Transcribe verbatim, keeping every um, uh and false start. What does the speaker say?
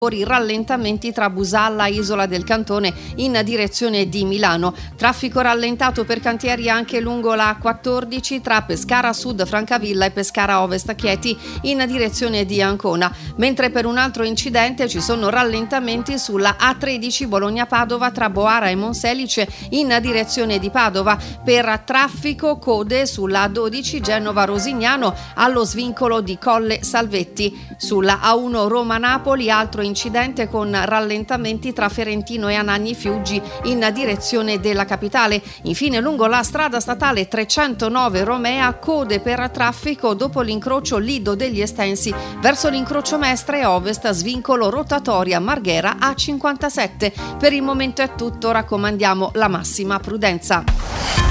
Rallentamenti tra Busalla e Isola del Cantone in direzione di Milano. Traffico rallentato per cantieri anche lungo la A quattordici tra Pescara Sud Francavilla e Pescara Ovest Chieti in direzione di Ancona, mentre per un altro incidente ci sono rallentamenti sulla A tredici Bologna-Padova tra Boara e Monselice in direzione di Padova. Per traffico code sulla A dodici Genova-Rosignano allo svincolo di Colle Salvetti. Sulla A uno Roma-Napoli altro incidente con rallentamenti tra Ferentino e Anagni Fiuggi in direzione della capitale. Infine lungo la strada statale trecentonove Romea code per traffico dopo l'incrocio Lido degli Estensi verso l'incrocio Mestre Ovest, svincolo rotatoria Marghera A cinquantasette. Per il momento è tutto, raccomandiamo la massima prudenza.